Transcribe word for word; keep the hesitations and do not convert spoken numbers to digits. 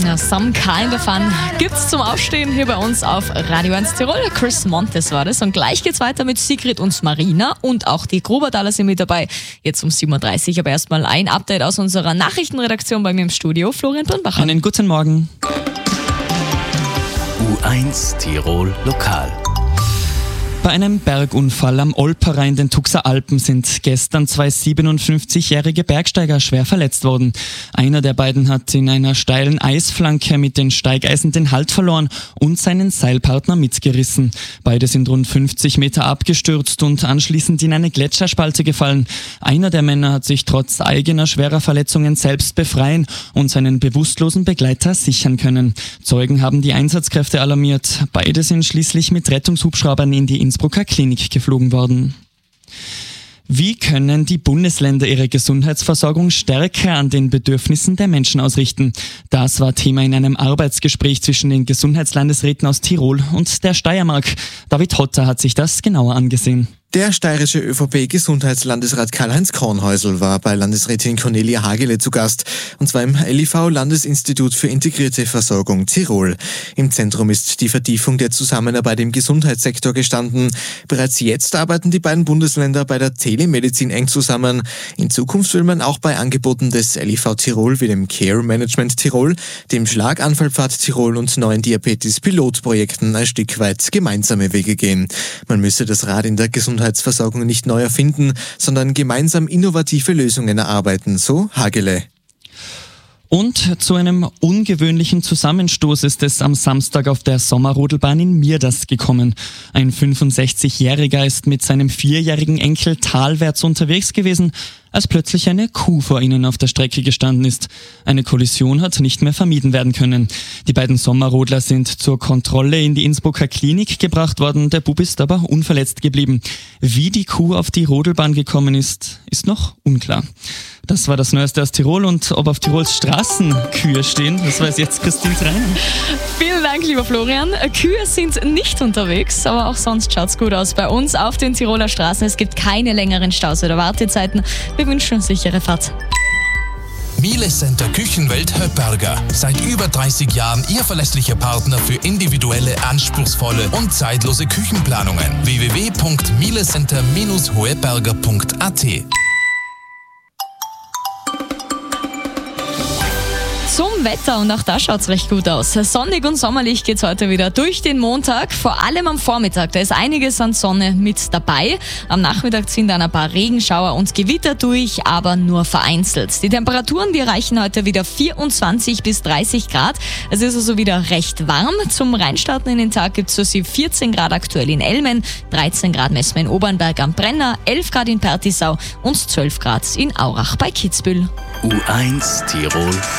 Ja, Some Kind of Fun gibt's zum Aufstehen hier bei uns auf Radio eins Tirol. Chris Montes war das. Und gleich geht's weiter mit Sigrid und Marina. Und auch die Grubertaler sind mit dabei. Jetzt um sieben Uhr dreißig. Aber erstmal ein Update aus unserer Nachrichtenredaktion bei mir im Studio. Florian Birnbacher. Einen guten Morgen. U eins Tirol Lokal. Bei einem Bergunfall am Olperer in den Tuxer Alpen sind gestern zwei siebenundfünfzigjährige Bergsteiger schwer verletzt worden. Einer der beiden hat in einer steilen Eisflanke mit den Steigeisen den Halt verloren und seinen Seilpartner mitgerissen. Beide sind rund fünfzig Meter abgestürzt und anschließend in eine Gletscherspalte gefallen. Einer der Männer hat sich trotz eigener schwerer Verletzungen selbst befreien und seinen bewusstlosen Begleiter sichern können. Zeugen haben die Einsatzkräfte alarmiert. Beide sind schließlich mit Rettungshubschraubern in die Innsbrucker Klinik geflogen worden. Wie können die Bundesländer ihre Gesundheitsversorgung stärker an den Bedürfnissen der Menschen ausrichten? Das war Thema in einem Arbeitsgespräch zwischen den Gesundheitslandesräten aus Tirol und der Steiermark. David Hotter hat sich das genauer angesehen. Der steirische ÖVP-Gesundheitslandesrat Karl-Heinz Kornhäusl war bei Landesrätin Cornelia Hagele zu Gast, und zwar im L I V-Landesinstitut für integrierte Versorgung Tirol. Im Zentrum ist die Vertiefung der Zusammenarbeit im Gesundheitssektor gestanden. Bereits jetzt arbeiten die beiden Bundesländer bei der Telemedizin eng zusammen. In Zukunft will man auch bei Angeboten des L I V Tirol wie dem Care Management Tirol, dem Schlaganfallpfad Tirol und neuen Diabetes-Pilotprojekten ein Stück weit gemeinsame Wege gehen. Man müsse das Rad in der Gesundheitsversorgung nicht neu erfinden, sondern gemeinsam innovative Lösungen erarbeiten, so Hagele. Und zu einem ungewöhnlichen Zusammenstoß ist es am Samstag auf der Sommerrodelbahn in Mierdast gekommen. Ein fünfundsechzigjähriger ist mit seinem vierjährigen Enkel talwärts unterwegs gewesen, als plötzlich eine Kuh vor ihnen auf der Strecke gestanden ist. Eine Kollision hat nicht mehr vermieden werden können. Die beiden Sommerrodler sind zur Kontrolle in die Innsbrucker Klinik gebracht worden. Der Bub ist aber unverletzt geblieben. Wie die Kuh auf die Rodelbahn gekommen ist, ist noch unklar. Das war das Neueste aus Tirol, und ob auf Tirols Straßen Kühe stehen, das weiß jetzt Christine Rein. Vielen Dank, lieber Florian. Kühe sind nicht unterwegs, aber auch sonst schaut's gut aus bei uns auf den Tiroler Straßen. Es gibt keine längeren Staus oder Wartezeiten. Wir wünschen uns sichere Fahrt. Miele Center Küchenwelt Höpperger. Seit über dreißig Jahren Ihr verlässlicher Partner für individuelle, anspruchsvolle und zeitlose Küchenplanungen. w w w punkt mielecenter Bindestrich hoeberger punkt a t. Zum Wetter, und auch da schaut's recht gut aus. Sonnig und sommerlich geht's heute wieder durch den Montag, vor allem am Vormittag. Da ist einiges an Sonne mit dabei. Am Nachmittag ziehen dann ein paar Regenschauer und Gewitter durch, aber nur vereinzelt. Die Temperaturen, die erreichen heute wieder vierundzwanzig bis dreißig Grad. Es ist also wieder recht warm. Zum Reinstarten in den Tag gibt's für Sie vierzehn Grad aktuell in Elmen, dreizehn Grad messen wir in Obernberg am Brenner, elf Grad in Pertisau und zwölf Grad in Aurach bei Kitzbühel. U eins Tirol